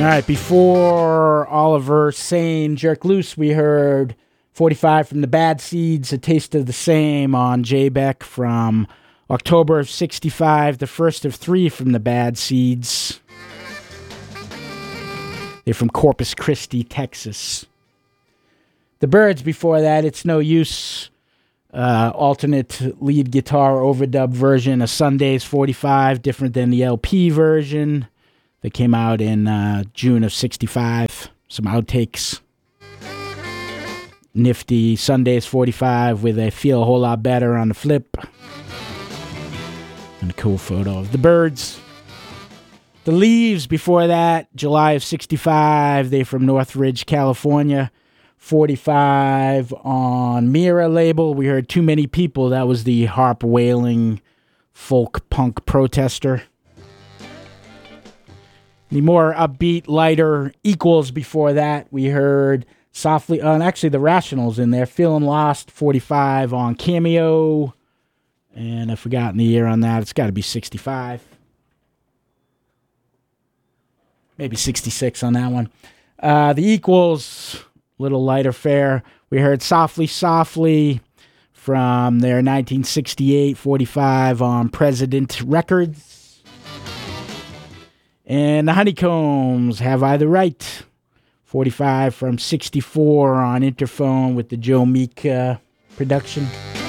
right, before Oliver Sane, Jerk Loose, we heard 45 from the Bad Seeds, A Taste of the Same on J-Beck from October of 65, the first of three from the Bad Seeds. They're from Corpus Christi, Texas. The Byrds before that, It's No Use, alternate lead guitar overdub version of Sundays 45, different than the LP version that came out in June of 65. Some outtakes. Nifty Sundays 45 with a Feel a Whole Lot Better on the flip. And a cool photo of the Byrds. The Leaves before that, July of 65. They're from Northridge, California. 45 on Mira label. We heard Too Many People. That was the harp wailing folk punk protester. The more upbeat, lighter Equals before that. We heard Softly, and actually the Rationals in there. Feeling Lost, 45 on Cameo. And I've forgotten the year on that. It's got to be 65. Maybe 66 on that one. The Equals, little lighter fare. We heard Softly Softly from their 1968 45 on President Records. And the Honeycombs, Have I the Right? 45 from 64 on Interphone with the Joe Meek production.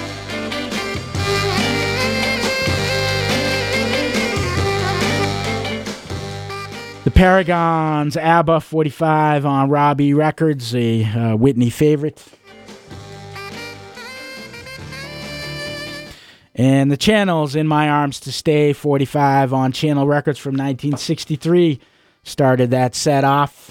The Paragons, ABBA, 45 on Robbie Records, a Whitney favorite. And the Channels, In My Arms to Stay, 45 on Channel Records from 1963, started that set off.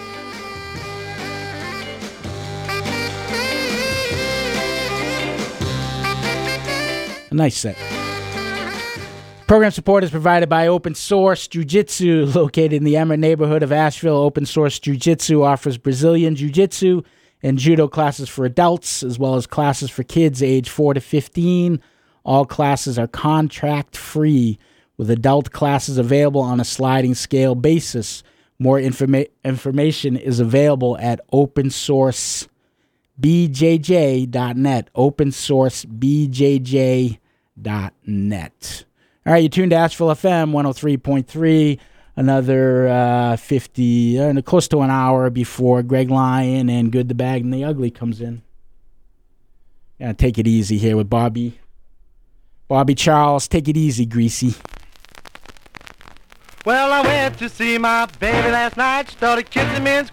A nice set. Program support is provided by Open Source Jiu-Jitsu, located in the Emmer neighborhood of Asheville. Open Source Jiu-Jitsu offers Brazilian Jiu-Jitsu and Judo classes for adults, as well as classes for kids age 4 to 15. All classes are contract-free, with adult classes available on a sliding scale basis. More information is available at opensourcebjj.net, opensourcebjj.net. All right, you tuned to Asheville FM 103.3, another 50, close to an hour before Greg Lyon and Good, the Bad, and the Ugly comes in. Gonna take it easy here with Bobby Charles. Take it easy, Greasy. Well, I went to see my baby last night. Started kissing me and